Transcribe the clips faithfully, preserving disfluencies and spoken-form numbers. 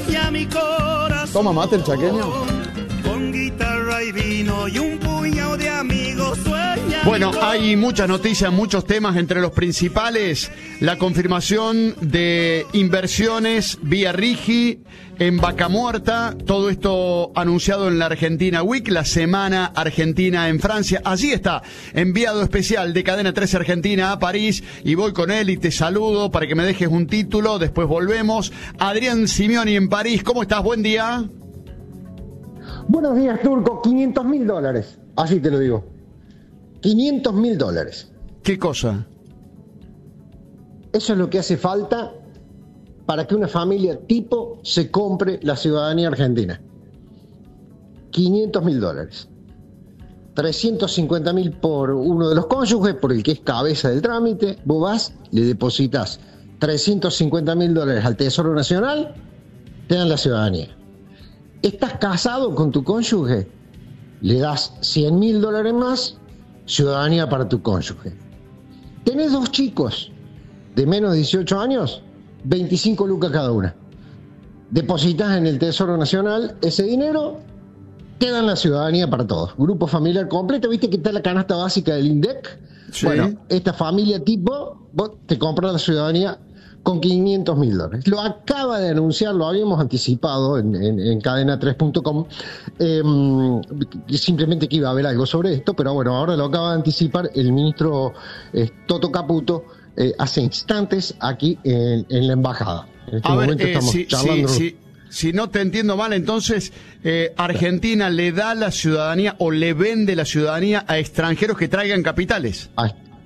sueña mi corazón. ¿Toma mate el chaqueño? Con guitarra y vino y un puñado de amigos sueña. Bueno, hay muchas noticias, muchos temas, entre los principales, la confirmación de inversiones vía Rigi en Vaca Muerta, todo esto anunciado en la Argentina Week, la semana argentina en Francia. Allí está, enviado especial de Cadena trece Argentina a París, y voy con él y te saludo para que me dejes un título, después volvemos. Adrián Simioni en París, ¿cómo estás? Buen día. Buenos días, Turco. quinientos mil dólares. Así te lo digo. quinientos mil dólares. ¿Qué cosa? Eso es lo que hace falta para que una familia tipo se compre la ciudadanía argentina. quinientos mil dólares. trescientos cincuenta mil por uno de los cónyuges, por el que es cabeza del trámite. Vos vas, le depositas trescientos cincuenta mil dólares al Tesoro Nacional, te dan la ciudadanía. ¿Estás casado con tu cónyuge? Le das cien mil dólares más, ciudadanía para tu cónyuge. ¿Tenés dos chicos de menos de dieciocho años? veinticinco lucas cada una. Depositas en el Tesoro Nacional ese dinero, te dan la ciudadanía para todos. Grupo familiar completo, ¿viste que está la canasta básica del INDEC? Sí. Bueno, esta familia tipo, vos te compras la ciudadanía con quinientos mil dólares. Lo acaba de anunciar, lo habíamos anticipado en, en, en cadena tres punto com, eh, simplemente que iba a haber algo sobre esto, pero bueno, ahora lo acaba de anticipar el ministro eh, Toto Caputo eh, hace instantes aquí en, en la embajada. En este a momento ver, eh, estamos si, charlando. si, si, si no te entiendo mal, entonces eh, Argentina le da la ciudadanía o le vende la ciudadanía a extranjeros que traigan capitales. Ay,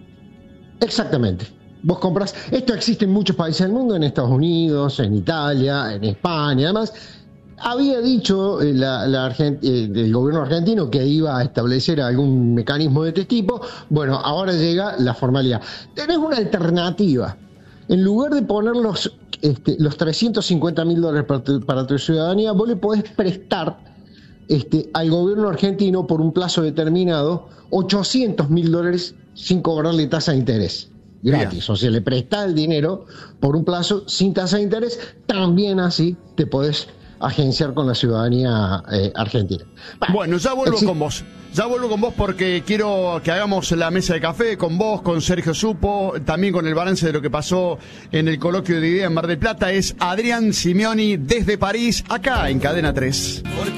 exactamente. Vos compras, esto existe en muchos países del mundo, en Estados Unidos, en Italia, en España. Además, había dicho la, la Argent- el gobierno argentino que iba a establecer algún mecanismo de este tipo. Bueno, ahora llega la formalidad. Tenés una alternativa. En lugar de poner los, este, los trescientos cincuenta mil dólares para tu, para tu ciudadanía, vos le podés prestar este, al gobierno argentino por un plazo determinado ochocientos mil dólares sin cobrarle tasa de interés. Gratis, Bien. O sea, le prestás el dinero por un plazo sin tasa de interés, también así te podés agenciar con la ciudadanía eh, argentina. Bueno, ya vuelvo existe... con vos, ya vuelvo con vos porque quiero que hagamos la mesa de café con vos, con Sergio Supo, también con el balance de lo que pasó en el coloquio de idea en Mar del Plata. Es Adrián Simioni desde París, acá en Cadena tres.